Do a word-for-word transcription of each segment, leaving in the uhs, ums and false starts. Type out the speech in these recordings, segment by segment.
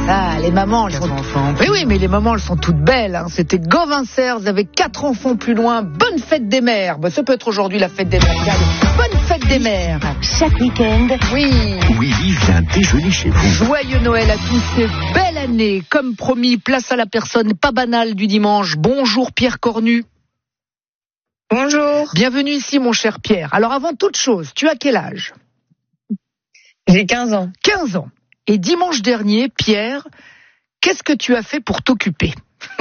Ah, les mamans, elles Quatre sont... enfants. Mais oui, mais les mamans, elles sont toutes belles. Hein. C'était Gauvin Serres avec quatre enfants plus loin. Bonne fête des mères. Bah, ça peut être aujourd'hui la fête des mères. Regardez. Bonne fête des mères. Chaque week-end, Oui. Willy vient déjeuner chez vous. Joyeux Noël à tous et belle année. Comme promis, place à la personne pas banale du dimanche. Bonjour Pierre Cornu. Bonjour. Bienvenue ici mon cher Pierre. Alors avant toute chose, tu as quel âge ? J'ai quinze ans. quinze ans. Et dimanche dernier, Pierre, qu'est-ce que tu as fait pour t'occuper ?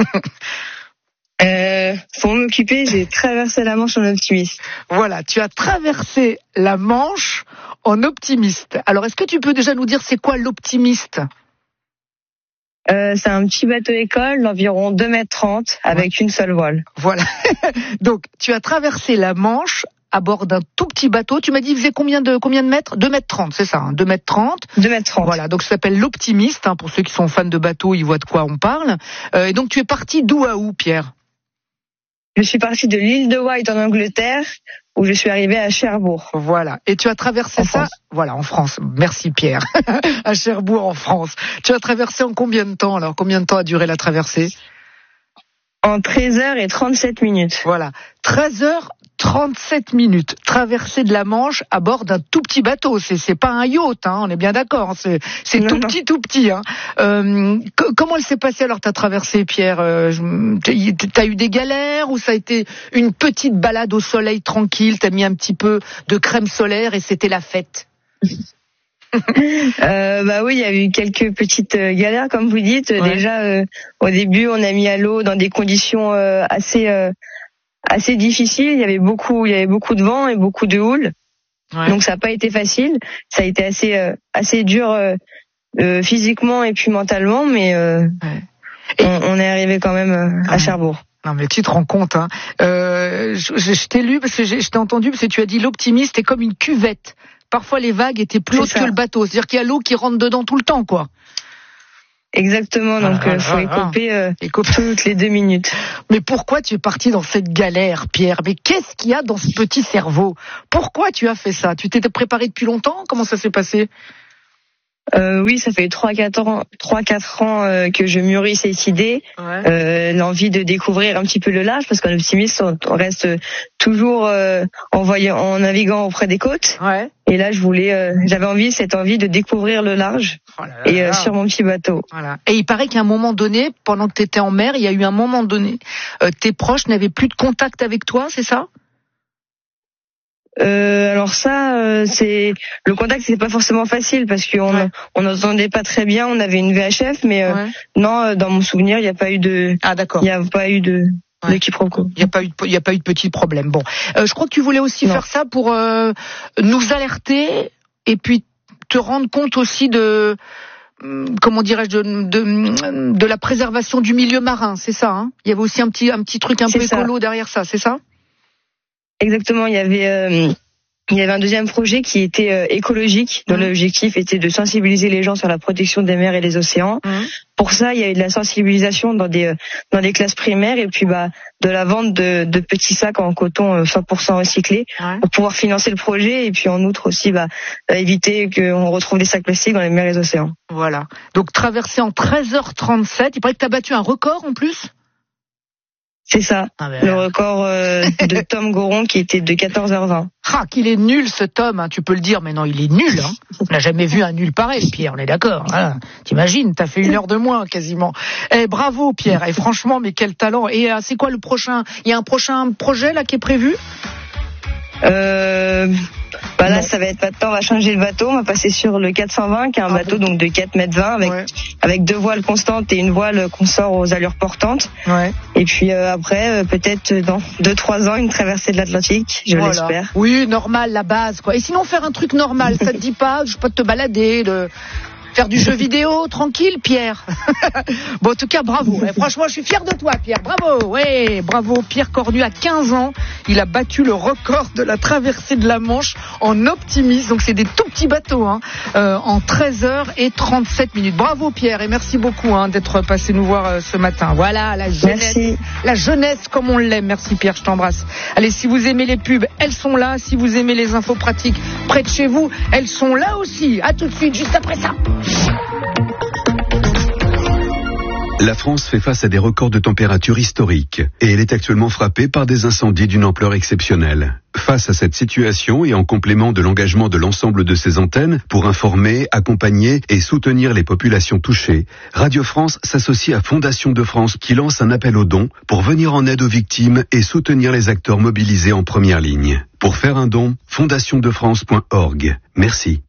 Euh, pour m'occuper, j'ai traversé la Manche en optimiste. Voilà, tu as traversé la Manche en optimiste. Alors est-ce que tu peux déjà nous dire c'est quoi l'optimiste ? Euh, c'est un petit bateau école d'environ deux mètres trente avec une seule voile. Voilà. Donc, tu as traversé la Manche à bord d'un tout petit bateau. Tu m'as dit, il faisait combien de, combien de mètres ? deux mètres trente, c'est ça, hein, deux mètres trente. deux mètres trente. Voilà, donc ça s'appelle l'optimiste. Hein, pour ceux qui sont fans de bateaux, ils voient de quoi on parle. Euh, et donc, tu es parti d'où à où, Pierre ? Je suis partie de l'île de Wight en Angleterre, où je suis arrivée à Cherbourg. Voilà. Et tu as traversé En ça, France. voilà, en France. Merci, Pierre. À Cherbourg, en France. Tu as traversé en combien de temps, alors ? Combien de temps a duré la traversée ? En treize heures et trente-sept minutes. Voilà, treize heures trente-sept minutes, traversée de la Manche à bord d'un tout petit bateau. C'est, c'est pas un yacht, hein, on est bien d'accord. C'est, c'est Non, tout non. petit, tout petit. Hein. Euh, co- comment elle s'est passée alors ta traversée, Pierre ? euh, je- T'as eu des galères ou ça a été une petite balade au soleil tranquille ? T'as mis un petit peu de crème solaire et c'était la fête. Euh, bah oui, il y a eu quelques petites euh, galères, comme vous dites. Ouais. Déjà, euh, au début, on a mis à l'eau dans des conditions euh, assez euh, assez difficiles. Il y avait beaucoup, il y avait beaucoup de vent et beaucoup de houle. Ouais. Donc ça n'a pas été facile. Ça a été assez euh, assez dur euh, euh, physiquement et puis mentalement, mais euh, Ouais. on, on est arrivé quand même euh, à Ouais. Cherbourg. Non mais tu te rends compte, hein. Euh, je, je, je t'ai lu parce que j'ai- je t'ai entendu parce que tu as dit l'optimiste est comme une cuvette. Parfois les vagues étaient plus C'est hautes ça. que le bateau, c'est-à-dire qu'il y a l'eau qui rentre dedans tout le temps, quoi. Exactement. Donc Ah, euh, faut ah, ah. écoper euh, Et qu'au- toutes les deux minutes. Mais pourquoi tu es parti dans cette galère, Pierre ? Mais qu'est-ce qu'il y a dans ce petit cerveau ? Pourquoi tu as fait ça ? Tu t'étais préparé depuis longtemps ? Comment ça s'est passé ? Euh, oui, ça fait trois quatre ans, trois quatre ans euh, que je mûris cette idée, Ouais. euh, l'envie de découvrir un petit peu le large, parce qu'en optimiste, on, on reste toujours euh, en voyant, en naviguant auprès des côtes. Ouais. Et là, je voulais, euh, j'avais envie, cette envie de découvrir le large Oh là là et euh, là. sur mon petit bateau. Voilà. Et il paraît qu'à un moment donné, pendant que tu étais en mer, il y a eu un moment donné, euh, tes proches n'avaient plus de contact avec toi, c'est ça ? Euh, alors ça, euh, c'est le contact, c'est pas forcément facile parce qu'on Ouais. on n'entendait pas très bien. On avait une V H F, mais euh, Ouais. non, euh, dans mon souvenir, il n'y a pas eu de, Ah d'accord. il n'y a pas eu de, Ouais. de quiproquo. Il n'y a pas eu de, il y a pas eu de petit problème. Bon, euh, je crois que tu voulais aussi Non. faire ça pour euh, nous alerter et puis te rendre compte aussi de, hum, comment dirais-je, de, de, de la préservation du milieu marin, c'est ça, hein ? Il y avait aussi un petit, un petit truc un C'est peu ça. écolo derrière ça, c'est ça ? Exactement, il y avait euh, il y avait un deuxième projet qui était euh, écologique, dont Mmh. l'objectif était de sensibiliser les gens sur la protection des mers et des océans. Mmh. Pour ça, il y avait de la sensibilisation dans des euh, dans des classes primaires et puis bah de la vente de, de petits sacs en coton euh, cent pour cent recyclés Ouais. pour pouvoir financer le projet et puis en outre aussi bah euh, éviter qu'on retrouve des sacs plastiques dans les mers et les océans. Voilà. Donc traversé en treize heures trente-sept. Il paraît que tu as battu un record en plus. C'est ça, Ah ben, le record euh, de Tom Goron qui était de quatorze heures vingt. Ah, qu'il est nul ce Tom, hein, tu peux le dire, mais non, il est nul. Hein. On n'a jamais vu un nul pareil, Pierre, on est d'accord. Hein. T'imagines, t'as fait une heure de moins quasiment. Eh, bravo Pierre, et franchement, mais quel talent. Et euh, c'est quoi le prochain ? Il y a un prochain projet là qui est prévu ? Euh, bah là, Non. ça va être maintenant, on va changer le bateau, on va passer sur le quatre cent vingt, qui est un Ah bateau bon. donc de quatre mètres vingt avec Ouais. avec deux voiles constantes et une voile qu'on sort aux allures portantes. Ouais. Et puis euh, après, euh, peut-être dans deux trois ans, une traversée de l'Atlantique, je Voilà. l'espère. Oui, normal, la base, quoi. Et sinon, faire un truc normal, ça te dit pas, je sais pas, de te balader, de faire du jeu vidéo, tranquille, Pierre. Bon, en tout cas, bravo. Et franchement, je suis fier de toi, Pierre. Bravo. Ouais, bravo. Pierre Cornu, à quinze ans, il a battu le record de la traversée de la Manche en optimiste. Donc, c'est des tout petits bateaux, hein, euh, en treize heures trente-sept minutes. Bravo, Pierre, et merci beaucoup hein, d'être passé nous voir euh, ce matin. Voilà, la jeunesse. Merci. La jeunesse comme on l'aime. Merci Pierre, je t'embrasse. Allez, si vous aimez les pubs, elles sont là. Si vous aimez les infos pratiques près de chez vous, elles sont là aussi. À tout de suite, juste après ça. La France fait face à des records de température historiques et elle est actuellement frappée par des incendies d'une ampleur exceptionnelle. Face à cette situation et en complément de l'engagement de l'ensemble de ses antennes pour informer, accompagner et soutenir les populations touchées, Radio France s'associe à Fondation de France qui lance un appel aux dons pour venir en aide aux victimes et soutenir les acteurs mobilisés en première ligne. Pour faire un don, fondation de france point org. Merci.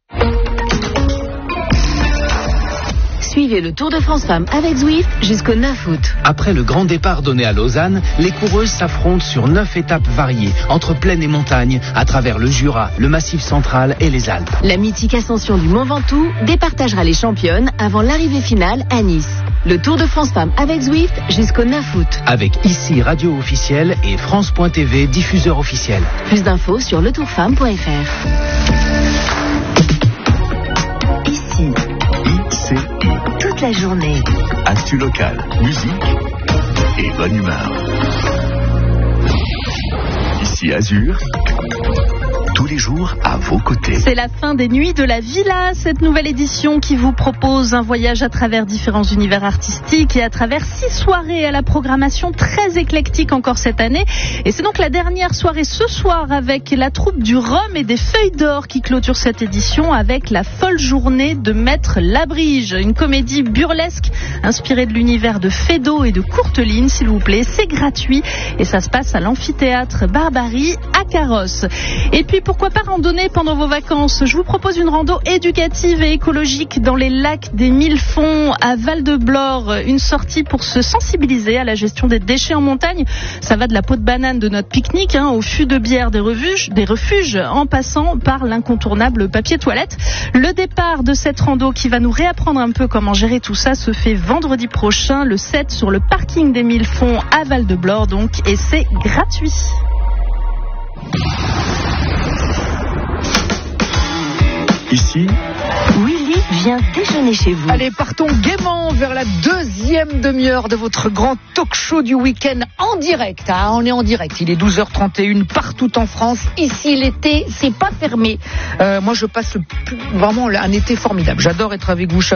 Suivez le Tour de France Femmes avec Zwift jusqu'au neuf août. Après le grand départ donné à Lausanne, les coureuses s'affrontent sur neuf étapes variées, entre plaine et montagne, à travers le Jura, le Massif central et les Alpes. La mythique ascension du Mont Ventoux départagera les championnes avant l'arrivée finale à Nice. Le Tour de France Femmes avec Zwift jusqu'au neuf août. Avec ici Radio officielle et France point T V diffuseur officiel. Plus d'infos sur le tour femme point f r. Ici. I C I. Toute la journée. Actu locale, musique et bonne humeur. Ici Azur. Tous les jours à vos côtés. C'est la fin des Nuits de la Villa, cette nouvelle édition qui vous propose un voyage à travers différents univers artistiques et à travers six soirées à la programmation très éclectique encore cette année. Et c'est donc la dernière soirée ce soir avec la troupe du Rhum et des Feuilles d'Or qui clôture cette édition avec la folle journée de Maître Labrige, une comédie burlesque inspirée de l'univers de Feydeau et de Courteline, s'il vous plaît. C'est gratuit et ça se passe à l'amphithéâtre Barbarie à Carrosse. Et puis pourquoi pas randonner pendant vos vacances? Je vous propose une rando éducative et écologique dans les lacs des Mille Fonds à Val-de-Blore. Une sortie pour se sensibiliser à la gestion des déchets en montagne. Ça va de la peau de banane de notre pique-nique hein, au fût de bière des refuges, des refuges en passant par l'incontournable papier toilette. Le départ de cette rando qui va nous réapprendre un peu comment gérer tout ça se fait vendredi prochain, le sept, sur le parking des Mille Fonds à Val-de-Blore donc, et c'est gratuit. Ici, Willy vient déjeuner chez vous. Allez, partons gaiement vers la deuxième demi-heure de votre grand talk show du week-end en direct. Ah, on est en direct, il est douze heures trente et une partout en France. Ici, l'été, c'est pas fermé. Euh, moi, je passe le plus, vraiment un été formidable. J'adore être avec vous chaque